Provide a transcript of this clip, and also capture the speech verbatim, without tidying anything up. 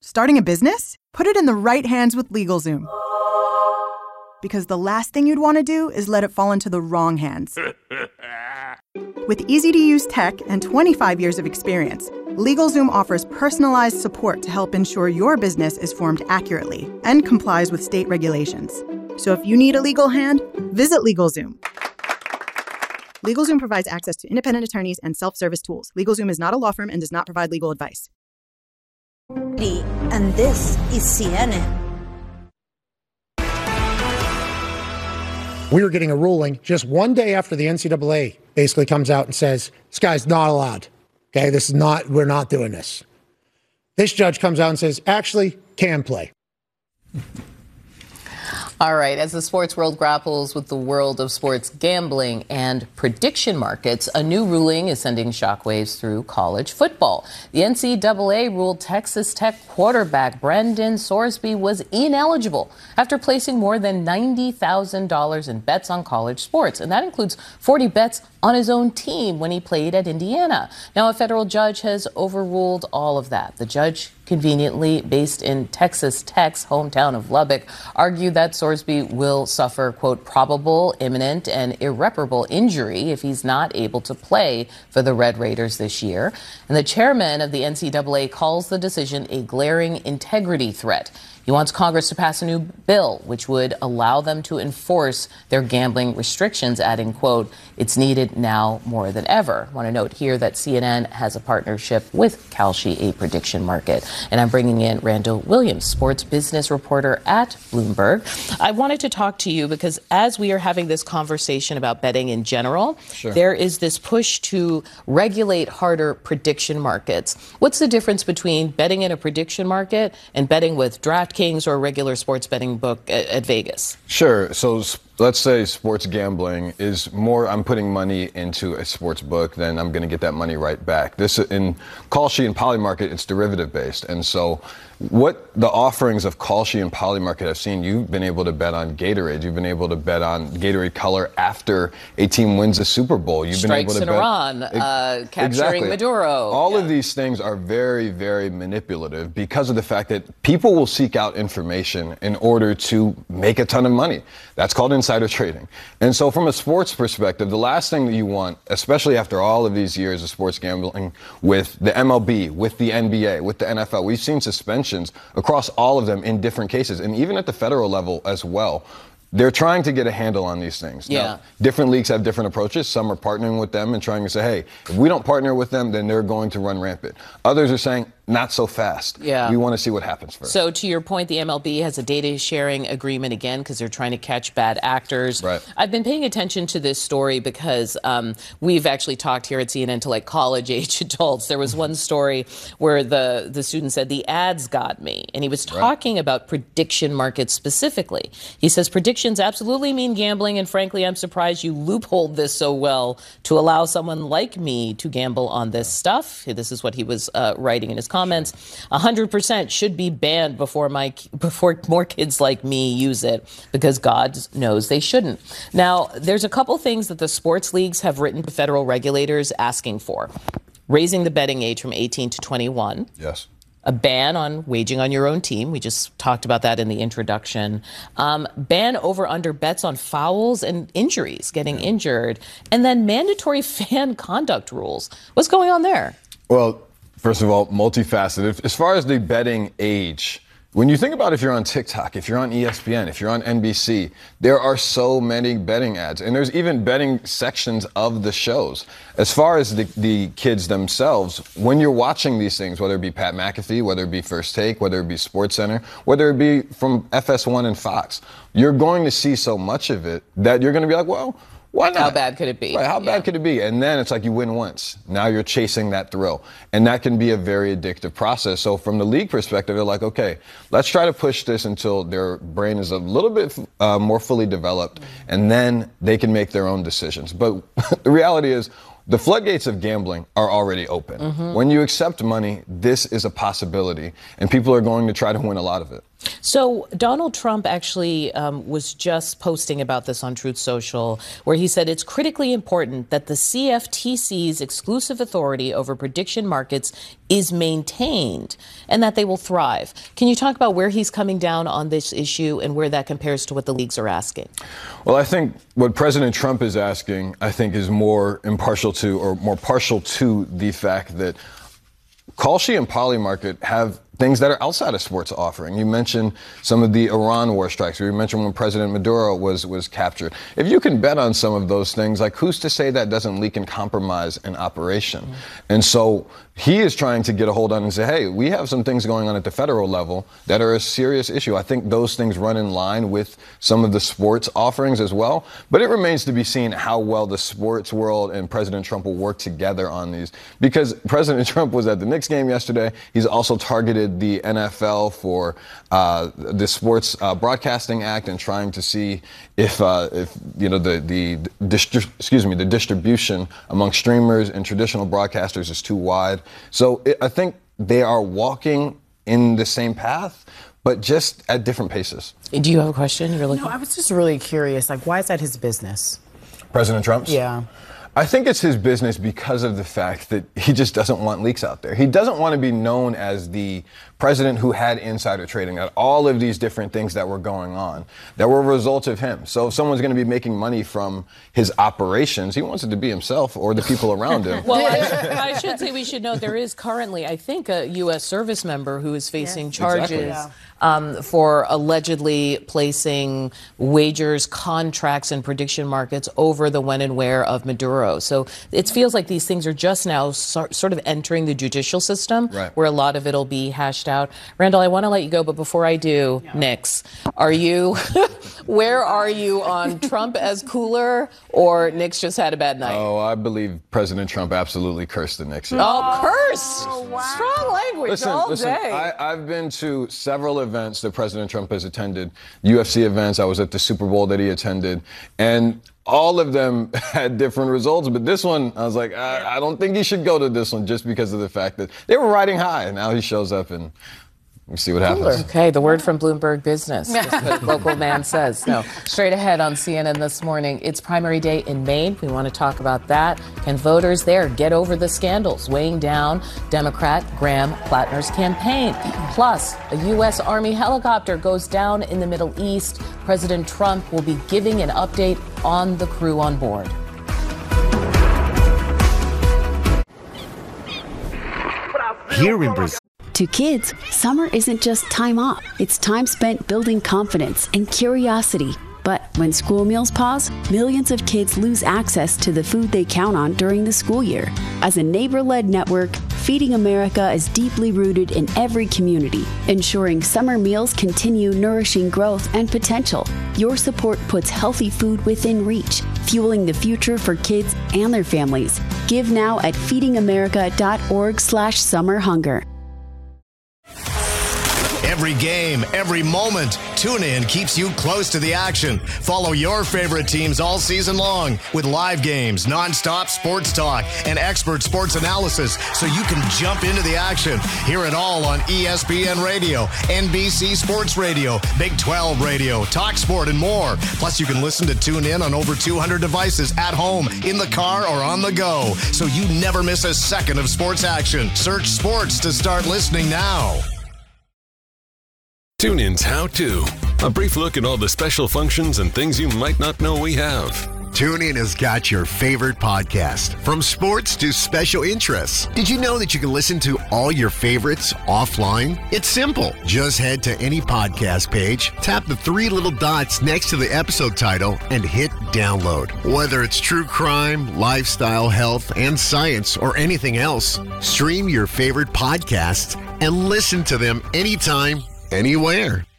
Starting a business? Put it in the right hands with LegalZoom. Because the last thing you'd want to do is let it fall into the wrong hands. With easy-to-use tech and twenty-five years of experience, LegalZoom offers personalized support to help ensure your business is formed accurately and complies with state regulations. So if you need a legal hand, visit LegalZoom. LegalZoom provides access to independent attorneys and self-service tools. LegalZoom is not a law firm and does not provide legal advice. And this is C N N. We were getting a ruling just one day after the N C double A basically comes out and says, this guy's not allowed. Okay, this is not, we're not doing this. This judge comes out and says, actually, can play. All right, as the sports world grapples with the world of sports gambling and prediction markets, a new ruling is sending shockwaves through college football. The N C double A ruled Texas Tech quarterback Brendan Sorsby was ineligible after placing more than ninety thousand dollars in bets on college sports, and that includes forty bets on his own team when he played at Indiana. Now, a federal judge has overruled all of that. The judge, conveniently based in Texas Tech's hometown of Lubbock, argued that Sorsby will suffer, quote, probable, imminent, and irreparable injury if he's not able to play for the Red Raiders this year. And the chairman of the N C double A calls the decision a glaring integrity threat. He wants Congress to pass a new bill which would allow them to enforce their gambling restrictions, adding, quote, it's needed now more than ever. I want to note here that C N N has a partnership with Kalshi, a prediction market. And I'm bringing in Randall Williams, sports business reporter at Bloomberg. I wanted to talk to you because as we are having this conversation about betting in general, sure, there is this push to regulate harder prediction markets. What's the difference between betting in a prediction market and betting with DraftKings or a regular sports betting book at, at Vegas? Sure. So let's say sports gambling is more, I'm putting money into a sports book, then I'm going to get that money right back. This in Kalshi and Polymarket, it's derivative based. And so what the offerings of Kalshi and Polymarket have seen, you've been able to bet on Gatorade. You've been able to bet on Gatorade color after a team wins a Super Bowl. You've Strikes been able to in bet Iran, uh, capturing exactly. Maduro. All yeah. of these things are very, very manipulative because of the fact that people will seek out information in order to make a ton of money. That's called insider trading. And so from a sports perspective, the last thing that you want, especially after all of these years of sports gambling with the M L B, with the N B A, with the N F L, we've seen suspensions across all of them in different cases, and even at the federal level as well. They're trying to get a handle on these things. Yeah. Now, different leagues have different approaches. Some are partnering with them and trying to say, hey, if we don't partner with them, then they're going to run rampant. Others are saying, not so fast. Yeah. We want to see what happens first. So to your point, the M L B has a data sharing agreement again because they're trying to catch bad actors. Right. I've been paying attention to this story because um, we've actually talked here at C N N to like college age adults. There was one story where the, the student said the ads got me, and he was talking right. about prediction markets specifically. He says predictions absolutely mean gambling, and frankly, I'm surprised you loopholed this so well to allow someone like me to gamble on this stuff. This is what he was uh, writing in his comments. one hundred percent should be banned before my before more kids like me use it because God knows they shouldn't. Now, there's a couple things that the sports leagues have written to federal regulators asking for. Raising the betting age from eighteen to twenty-one. Yes. A ban on waging on your own team. We just talked about that in the introduction. Um, ban over-under bets on fouls and injuries, getting yeah. injured. And then mandatory fan conduct rules. What's going on there? Well, first of all, multifaceted. As far as the betting age, when you think about if you're on TikTok, if you're on E S P N, if you're on N B C, there are so many betting ads. And there's even betting sections of the shows. As far as the, the kids themselves, when you're watching these things, whether it be Pat McAfee, whether it be First Take, whether it be SportsCenter, whether it be from F S one and Fox, you're going to see so much of it that you're going to be like, well, why not? How bad could it be? Right, how yeah. bad could it be? And then it's like you win once. Now you're chasing that thrill. And that can be a very addictive process. So from the league perspective, they're like, okay, let's try to push this until their brain is a little bit uh, more fully developed, and then they can make their own decisions. But the reality is, the floodgates of gambling are already open. Mm-hmm. When you accept money, this is a possibility, and people are going to try to win a lot of it. So Donald Trump actually um, was just posting about this on Truth Social, where he said it's critically important that the C F T C's exclusive authority over prediction markets is maintained and that they will thrive. Can you talk about where he's coming down on this issue and where that compares to what the leagues are asking? Well, I think what President Trump is asking, I think, is more impartial to or more partial to the fact that Kalshi and Polymarket have things that are outside of sports offering. You mentioned some of the Iran war strikes. You mentioned when President Maduro was was captured. If you can bet on some of those things, like who's to say that doesn't leak and compromise an operation? Mm-hmm. And so he is trying to get a hold on and say, hey, we have some things going on at the federal level that are a serious issue. I think those things run in line with some of the sports offerings as well. But it remains to be seen how well the sports world and President Trump will work together on these. Because President Trump was at the Knicks game yesterday. He's also targeted the N F L for uh, the Sports uh, Broadcasting Act and trying to see if, uh, if you know, the the distri- excuse me, the distribution among streamers and traditional broadcasters is too wide. So it, I think they are walking in the same path, but just at different paces. Do you have a question? You're looking. No, I was just really curious. Like, why is that his business? President Trump's? Yeah. I think it's his business because of the fact that he just doesn't want leaks out there. He doesn't want to be known as the president who had insider trading, at all of these different things that were going on that were a result of him. So if someone's going to be making money from his operations, he wants it to be himself or the people around him. Well, I, I should say we should note there is currently, I think, a U S service member who is facing yes. charges. Exactly. Yeah. Um, for allegedly placing wagers, contracts, and prediction markets over the when and where of Maduro. So it feels like these things are just now so, sort of entering the judicial system, right, where a lot of it will be hashed out. Randall, I want to let you go, but before I do, no. Nix, are you, where are you on Trump as cooler or Nix just had a bad night? Oh, I believe President Trump absolutely cursed the Knicks. Oh, oh cursed! Oh, wow. Strong language listen, all listen, day. I, I've been to several events events that President Trump has attended, U F C events. I was at the Super Bowl that he attended, and all of them had different results. But this one, I was like, I, I don't think he should go to this one just because of the fact that they were riding high, and now he shows up and we'll see what happens. Okay, the word from Bloomberg Business. Just what local man says. No, straight ahead on C N N this morning. It's primary day in Maine. We want to talk about that. Can voters there get over the scandals weighing down Democrat Graham Plattner's campaign? Plus, a U S Army helicopter goes down in the Middle East. President Trump will be giving an update on the crew on board. Here in Brazil. To kids, summer isn't just time off. It's time spent building confidence and curiosity. But when school meals pause, millions of kids lose access to the food they count on during the school year. As a neighbor-led network, Feeding America is deeply rooted in every community, ensuring summer meals continue nourishing growth and potential. Your support puts healthy food within reach, fueling the future for kids and their families. Give now at feedingamerica.org slash summer hunger. Every game, every moment, TuneIn keeps you close to the action. Follow your favorite teams all season long with live games, nonstop sports talk, and expert sports analysis so you can jump into the action. Hear it all on E S P N Radio, N B C Sports Radio, Big twelve Radio, TalkSport, and more. Plus, you can listen to TuneIn on over two hundred devices at home, in the car, or on the go, so you never miss a second of sports action. Search sports to start listening now. TuneIn's How To. A brief look at all the special functions and things you might not know we have. TuneIn has got your favorite podcast, from sports to special interests. Did you know that you can listen to all your favorites offline? It's simple. Just head to any podcast page, tap the three little dots next to the episode title, and hit download. Whether it's true crime, lifestyle, health, and science, or anything else, stream your favorite podcasts and listen to them anytime, anywhere.